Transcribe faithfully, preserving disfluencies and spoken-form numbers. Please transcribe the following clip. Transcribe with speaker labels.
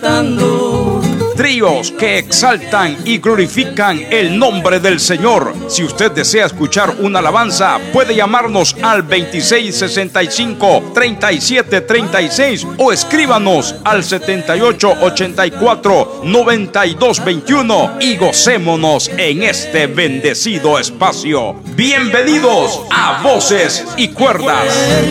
Speaker 1: cantando.
Speaker 2: Tríos que exaltan y glorifican el nombre del Señor. Si usted desea escuchar una alabanza, puede llamarnos al veintiséis sesenta y cinco, treinta y siete treinta y seis o escríbanos al setenta y ocho ochenta y cuatro, noventa y dos veintiuno y gocémonos en este bendecido espacio. Bienvenidos a Voces y Cuerdas.